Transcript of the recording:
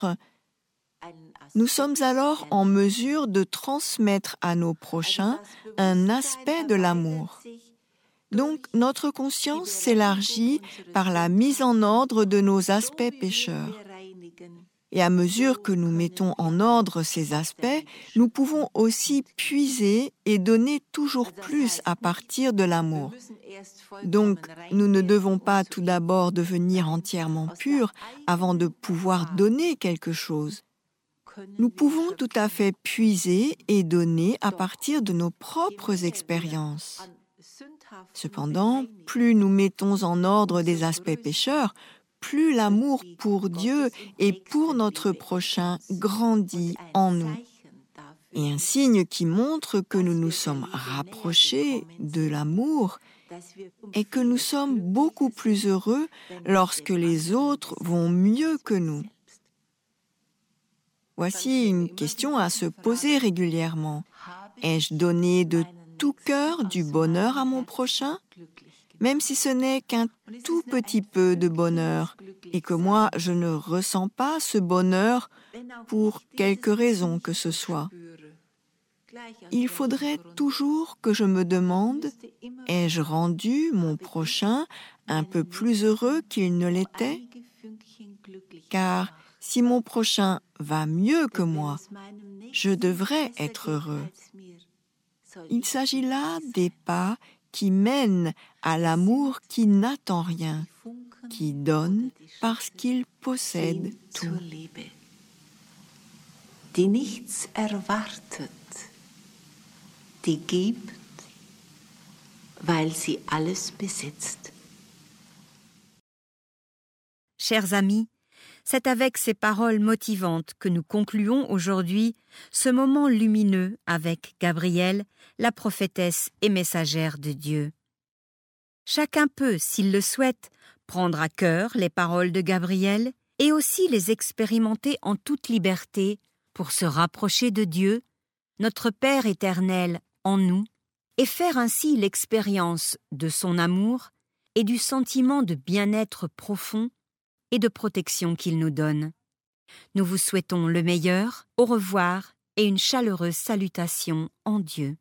nous sommes alors en mesure de transmettre à nos prochains un aspect de l'amour. Donc, notre conscience s'élargit par la mise en ordre de nos aspects pécheurs. Et à mesure que nous mettons en ordre ces aspects, nous pouvons aussi puiser et donner toujours plus à partir de l'amour. Donc, nous ne devons pas tout d'abord devenir entièrement purs avant de pouvoir donner quelque chose. Nous pouvons tout à fait puiser et donner à partir de nos propres expériences. Cependant, plus nous mettons en ordre des aspects pécheurs, plus l'amour pour Dieu et pour notre prochain grandit en nous. Et un signe qui montre que nous nous sommes rapprochés de l'amour est que nous sommes beaucoup plus heureux lorsque les autres vont mieux que nous. Voici une question à se poser régulièrement. Ai-je donné de tout cœur du bonheur à mon prochain, même si ce n'est qu'un tout petit peu de bonheur et que moi je ne ressens pas ce bonheur pour quelque raison que ce soit? Il faudrait toujours que je me demande, ai-je rendu mon prochain un peu plus heureux qu'il ne l'était? Car si mon prochain va mieux que moi, je devrais être heureux. Il s'agit là des pas qui mènent à l'amour qui n'attend rien, qui donne parce qu'il possède tout. Die nichts erwartet, die gibt, weil sie alles besitzt. Chers amis, c'est avec ces paroles motivantes que nous concluons aujourd'hui ce moment lumineux avec Gabrielle, la prophétesse et messagère de Dieu. Chacun peut, s'il le souhaite, prendre à cœur les paroles de Gabrielle et aussi les expérimenter en toute liberté pour se rapprocher de Dieu, notre Père éternel en nous, et faire ainsi l'expérience de son amour et du sentiment de bien-être profond et de protection qu'il nous donne. Nous vous souhaitons le meilleur, au revoir et une chaleureuse salutation en Dieu.